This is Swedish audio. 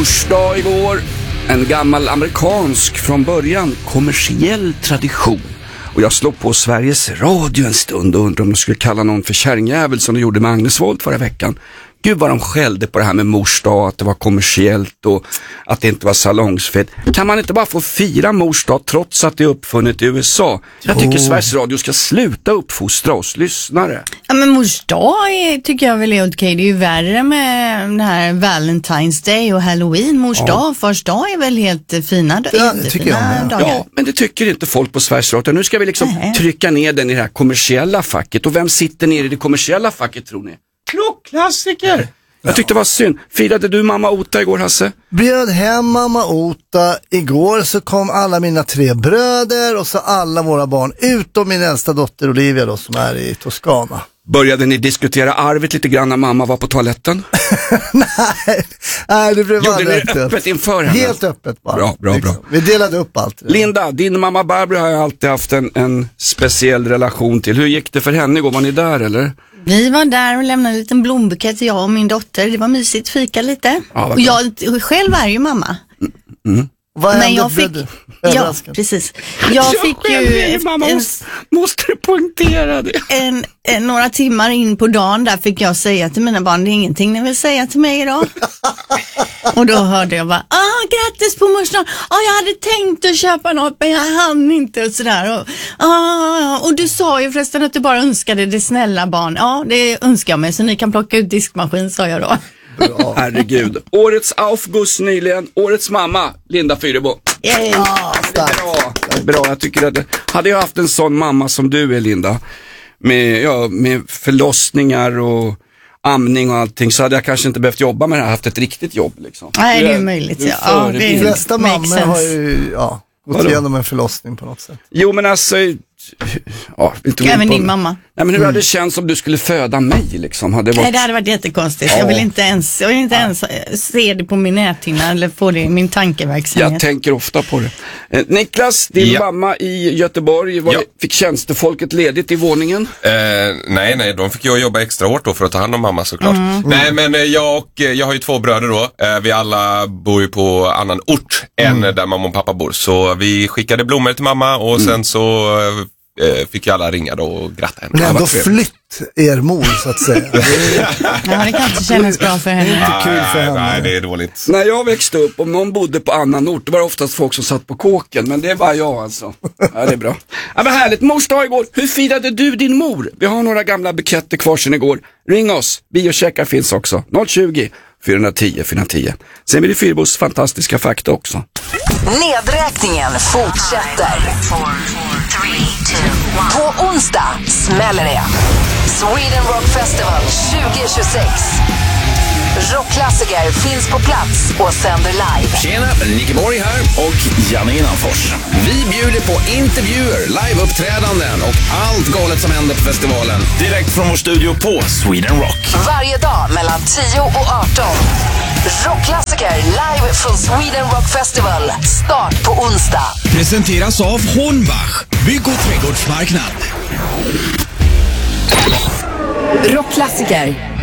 Mors dag igår. En gammal amerikansk, från början kommersiell tradition. Och jag slog på Sveriges Radio en stund och undrade om de skulle kalla någon för kärringjävel som de gjorde med Agnes Wold förra veckan. Gud vad de skällde på det här med mors dag, att det var kommersiellt och att det inte var salongsfett. Kan man inte bara få fira mors dag trots att det är uppfunnet i USA? Jag tycker Sveriges Radio ska sluta uppfostra oss lyssnare. Ja, men mors dag tycker jag väl är okej. Det är ju värre med den här Valentine's Day och Halloween. Mors dag, första dag är väl helt fina tycker jag. dagar. Ja, men det tycker inte folk på Sveriges Radio. Nu ska vi liksom trycka ner den i det här kommersiella facket. Och vem sitter ner i det kommersiella facket, tror ni? Klassiker. Jag tyckte det var synd. Firade du mamma Ota igår, Hasse? Bjöd hem mamma Ota. Igår så kom alla mina 3 bröder och så alla våra barn, utom min äldsta dotter Olivia då, som är i Toscana. Började ni diskutera arvet lite grann när mamma var på toaletten? Nej, det blev aldrig öppet inför henne? Helt öppet bara. Bra. Vi delade upp allt. Linda, din mamma Barbro har jag alltid haft en speciell relation till. Hur gick det för henne igår? Var ni där eller? Vi var där och lämnade en liten blombukett till jag och min dotter. Det var mysigt, fika lite. Ja, och jag själv är ju mamma. Men jag fick... Ja, precis. Jag fick ju... Måste du poängtera det? Några timmar in på dagen där fick jag säga till mina barn, det är ingenting ni vill säga till mig idag. Och då hörde jag bara, grattis på mors dag. Jag hade tänkt att köpa något men jag hann inte och sådär. Och du sa ju förresten att du bara önskade det snälla barn. Ja, det önskar jag mig så ni kan plocka ut diskmaskin, sa jag då. Herregud. Årets Aufguss nyligen. Årets mamma, Linda Fyrebo. Bra, jag tycker att hade jag haft en sån mamma som du är, Linda, med förlossningar och amning och allting, så hade jag kanske inte behövt jobba med det här, haft ett riktigt jobb liksom. Nej, det är möjligt. De flesta mammor har ju gått igenom en förlossning på något sätt. Jo, men alltså även din mamma. Nej, men hur hade det känts om du skulle föda mig liksom? Nej, det hade varit jättekonstigt. Jag vill inte ens se det på min näthinna eller få det i min tankeverksamhet. Jag tänker ofta på det. Niklas, din mamma i Göteborg, fick tjänstefolket ledigt i våningen? Nej, de fick ju jobba extra hårt då för att ta hand om mamma såklart. Nej, men jag har ju 2 bröder då. Vi alla bor ju på annan ort än där mamma och pappa bor. Så vi skickade blommor till mamma och sen så fick ju alla ringa då och gratta henne. Men ändå flytt er mor så att säga. Det kan inte kännas bra för henne. Inte kul för henne. Nej, det är dåligt. När jag växte upp, om någon bodde på annan ort, det var oftast folk som satt på kåken, men det var jag alltså. Ja, det är bra. Ja, men härligt. Mors dag igår. Hur firade du din mor? Vi har några gamla buketter kvar sedan igår. Ring oss. Biocheckar finns också. 020 410 410. Sen blir det Fyrbos fantastiska fakta också. Nedräkningen fortsätter. 4, 3, 2, 1. På onsdag smäller det. Sweden Rock Festival 2026. Rockklassiker finns på plats och sänder live. Tjena, Nicke Borg här och Janne Innanfors. Vi bjuder på intervjuer, liveuppträdanden och allt galet som händer på festivalen. Direkt från vår studio på Sweden Rock. Varje dag mellan 10 och 18. Rockklassiker live från Sweden Rock Festival. Start på onsdag. Presenteras av Hornbach, bygg- och trädgårdsmarknad. Rockklassiker